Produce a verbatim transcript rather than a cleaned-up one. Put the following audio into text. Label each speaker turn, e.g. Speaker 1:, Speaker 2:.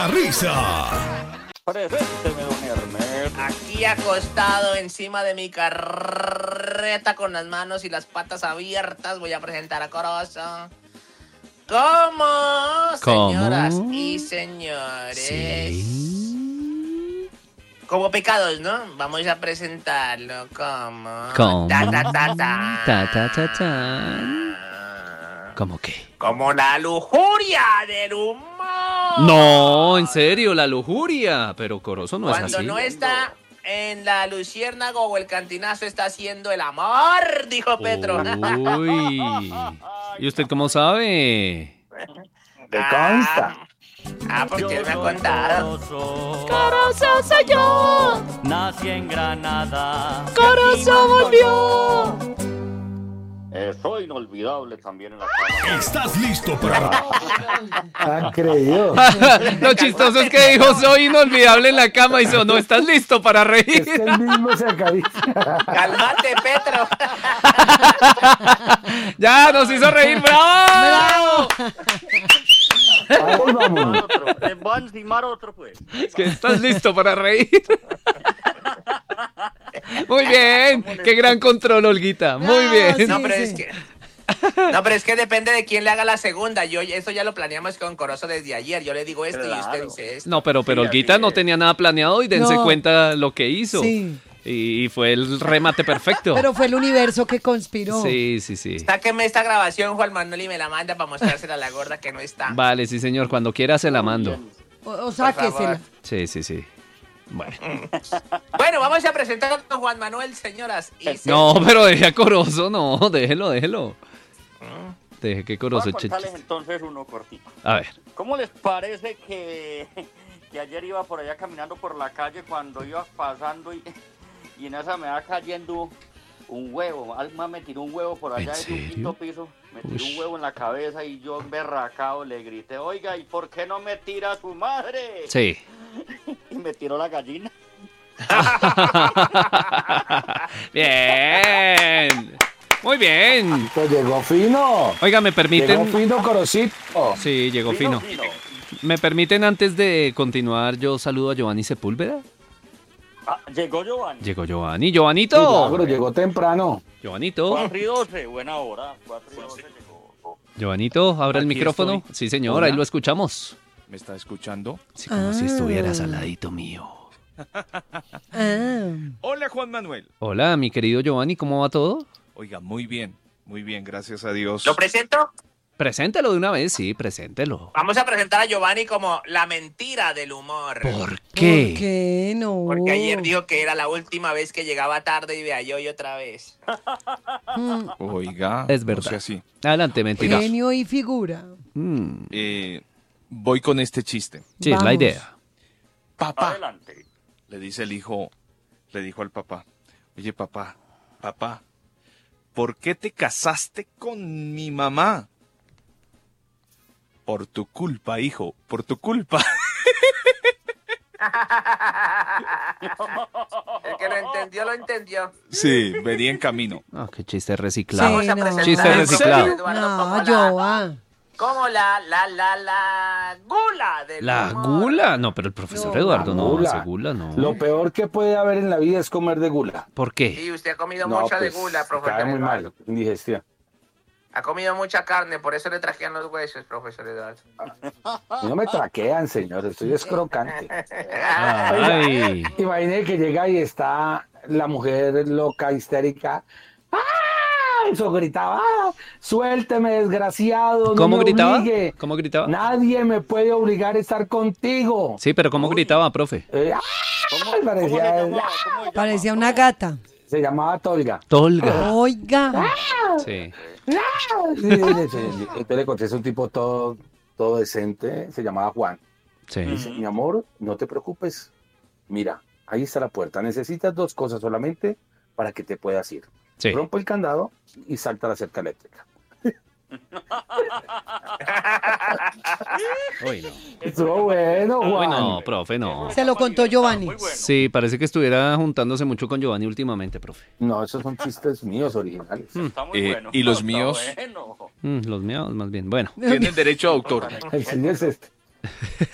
Speaker 1: la risa.
Speaker 2: Presénteme, don Hermes.
Speaker 3: Aquí acostado encima de mi carreta con las manos y las patas abiertas voy a presentar a Corozo. ¿Cómo,
Speaker 4: ¿Cómo?
Speaker 3: señoras y señores?
Speaker 4: Sí.
Speaker 3: Como pecados, ¿no? Vamos a presentarlo como...
Speaker 4: ¿Cómo?
Speaker 3: Ta, ta, ta, ta.
Speaker 4: Ta, ta, ta, ta. ¿Cómo qué?
Speaker 3: Como la lujuria del humor.
Speaker 4: No, en serio, la lujuria. Pero Corozo no
Speaker 3: Cuando
Speaker 4: es así.
Speaker 3: no está en la luciérnaga o el cantinazo está haciendo el amor, dijo Petro.
Speaker 4: Uy. ¿Y usted cómo sabe?
Speaker 2: ¿Te consta?
Speaker 3: Ah, porque él me ha contado.
Speaker 4: Corozo soy yo.
Speaker 5: Nací en Granada.
Speaker 4: Corozo volvió.
Speaker 2: Eh, soy inolvidable también en la cama.
Speaker 1: ¿Estás listo para...
Speaker 6: Han creído.
Speaker 4: Lo chistoso es que dijo, soy inolvidable en la cama y sonó, ¿estás listo para
Speaker 6: Es
Speaker 4: reír?
Speaker 6: que él mismo se acaricia.
Speaker 3: Cálmate, Petro.
Speaker 4: Ya, nos hizo reír, ¡bravo!
Speaker 6: Ahí vamos.
Speaker 2: Otro, eh, va a encimar otro, pues.
Speaker 4: Que estás listo para reír. Muy bien, qué gran control, Olguita, muy bien.
Speaker 3: No, pero es que... No, pero es que depende de quién le haga la segunda. Yo eso ya lo planeamos con Corozo desde ayer. Yo le digo esto y usted
Speaker 2: Claro.
Speaker 3: dice esto.
Speaker 4: No, pero, pero
Speaker 2: Sí,
Speaker 4: Olguita
Speaker 2: así
Speaker 4: no
Speaker 2: es.
Speaker 4: tenía nada planeado y dense
Speaker 7: No.
Speaker 4: cuenta lo que hizo.
Speaker 7: Sí.
Speaker 4: Y fue el remate perfecto.
Speaker 7: Pero fue el universo que conspiró.
Speaker 4: Sí, sí, sí.
Speaker 3: Sáqueme esta grabación, Juan Manuel, y me la manda para mostrársela a la gorda que no está.
Speaker 4: Vale, sí, señor, cuando quiera se la mando.
Speaker 7: O, o sáquesela.
Speaker 3: favor.
Speaker 4: Sí, sí, sí. Bueno.
Speaker 3: Bueno, vamos a presentar a Juan Manuel, señoras y señores.
Speaker 4: No, pero deje a Corozo, no, déjelo, déjelo. Deje que
Speaker 2: Voy
Speaker 4: Corozo
Speaker 2: a
Speaker 4: eche
Speaker 2: contarles
Speaker 4: chiste.
Speaker 2: entonces uno cortito.
Speaker 4: A ver.
Speaker 2: ¿Cómo les parece que, que ayer iba por allá caminando por la calle cuando iba pasando y, y en esa me va cayendo un huevo? Alma me tiró un huevo por allá
Speaker 4: ¿En
Speaker 2: desde un
Speaker 4: serio?
Speaker 2: quinto piso. Me tiró
Speaker 4: Ush.
Speaker 2: un huevo en la cabeza y yo emberracado le grité, oiga, ¿y por qué no me tira su madre?
Speaker 4: Sí.
Speaker 2: Y me tiró la gallina.
Speaker 4: Bien. Muy bien.
Speaker 6: Pues llegó fino.
Speaker 4: Oiga, ¿me
Speaker 6: Llegó
Speaker 4: permiten?
Speaker 6: fino, Corocito.
Speaker 4: Sí, llegó fino.
Speaker 2: Fino, fino.
Speaker 4: ¿Me permiten antes de continuar? Yo saludo a Giovanni Sepúlveda.
Speaker 2: Ah, llegó Giovanni.
Speaker 4: Llegó Giovanni. ¡Giovanito!
Speaker 6: Milagro, llegó temprano.
Speaker 4: Giovanito.
Speaker 2: cuatro y doce, buena hora. cuatro y doce llegó.
Speaker 4: Giovanito, abra el
Speaker 8: Aquí
Speaker 4: micrófono.
Speaker 8: estoy.
Speaker 4: Sí, señor,
Speaker 8: Hola.
Speaker 4: ahí lo escuchamos.
Speaker 8: ¿Me está escuchando?
Speaker 4: Sí, como
Speaker 7: Ah.
Speaker 4: si estuvieras al ladito mío.
Speaker 7: Ah.
Speaker 8: Hola, Juan Manuel.
Speaker 4: Hola, mi querido Giovanni, ¿cómo va todo?
Speaker 8: Oiga, muy bien, muy bien, gracias a Dios.
Speaker 3: ¿Lo presento?
Speaker 4: Preséntelo de una vez, sí, preséntelo.
Speaker 3: Vamos a presentar a Giovanni como la mentira del humor.
Speaker 4: ¿Por qué?
Speaker 7: ¿Por qué no?
Speaker 3: Porque ayer dijo que era la última vez que llegaba tarde y vea yo y otra vez.
Speaker 7: Mm,
Speaker 8: Oiga,
Speaker 4: Es
Speaker 8: no
Speaker 4: verdad.
Speaker 8: sea así.
Speaker 4: Adelante, mentira.
Speaker 7: genio y figura.
Speaker 4: Mm,
Speaker 8: Eh, voy con este chiste.
Speaker 4: sí, es la
Speaker 7: Vamos.
Speaker 4: idea.
Speaker 8: Papá,
Speaker 2: Adelante.
Speaker 8: le dice el hijo, le dijo al papá, oye papá, papá, ¿por qué te casaste con mi mamá? Por tu culpa, hijo, por tu culpa.
Speaker 3: El que lo entendió, lo entendió.
Speaker 8: Sí, venía en camino.
Speaker 4: Ah, qué chiste reciclado.
Speaker 3: Vamos a
Speaker 7: no.
Speaker 3: presentar
Speaker 4: Chiste
Speaker 3: a
Speaker 4: reciclado.
Speaker 3: Eduardo
Speaker 7: No,
Speaker 3: como la-
Speaker 7: Joa.
Speaker 3: Como la, la, la, la gula del
Speaker 4: ¿La
Speaker 3: humor.
Speaker 4: gula? No, pero el profesor
Speaker 7: No,
Speaker 4: Eduardo
Speaker 6: la
Speaker 4: no
Speaker 6: gula.
Speaker 4: hace gula, no.
Speaker 6: Lo peor que puede haber en la vida es comer de gula.
Speaker 4: ¿Por qué?
Speaker 3: Sí, usted ha comido
Speaker 6: No,
Speaker 3: mucha
Speaker 6: pues,
Speaker 3: de gula,
Speaker 6: cae
Speaker 3: profesor
Speaker 6: muy
Speaker 3: Eduardo.
Speaker 6: mal, indigestión.
Speaker 3: Ha comido mucha carne, por eso le trajeron los huesos, profesor Eduardo.
Speaker 6: Y no me traquean, señor, estoy descrocante.
Speaker 4: Ay.
Speaker 6: Imagine que llega y está la mujer loca, histérica. ¡Ah! Eso gritaba, ¡ah! Suélteme, desgraciado. no
Speaker 4: ¿Cómo
Speaker 6: me
Speaker 4: gritaba?
Speaker 6: obligue.
Speaker 4: ¿Cómo gritaba?
Speaker 6: Nadie me puede obligar a estar contigo.
Speaker 4: Sí, pero ¿cómo gritaba, profe?
Speaker 6: Eh, ¡ah!
Speaker 2: ¿Cómo, cómo
Speaker 6: Parecía-
Speaker 2: se llama? ¿Cómo se llama?
Speaker 7: Parecía una gata.
Speaker 6: Se llamaba Tolga.
Speaker 4: Tolga.
Speaker 7: Oiga.
Speaker 4: Sí.
Speaker 6: Sí, sí, sí, sí. Entonces le conté, es un tipo todo, todo decente, se llamaba Juan.
Speaker 4: Sí.
Speaker 6: Dice, mi amor, no te preocupes. Mira, ahí está la puerta. Necesitas dos cosas solamente para que te puedas ir.
Speaker 4: Sí.
Speaker 6: Rompe el candado y salta la cerca eléctrica.
Speaker 4: Uy, no.
Speaker 6: Estuvo bueno,
Speaker 4: Uy,
Speaker 6: Juan.
Speaker 4: no, profe, no.
Speaker 7: Se lo contó Giovanni.
Speaker 2: Muy bueno.
Speaker 4: Sí, parece que estuviera juntándose mucho con Giovanni últimamente, profe.
Speaker 6: No, esos son chistes míos originales.
Speaker 2: Está muy
Speaker 8: Eh,
Speaker 2: bueno.
Speaker 8: ¿y los
Speaker 2: Está
Speaker 8: míos?
Speaker 2: bueno.
Speaker 4: Mm, los míos, más bien. Bueno.
Speaker 8: Tienen derecho a autor.
Speaker 6: El cine es este.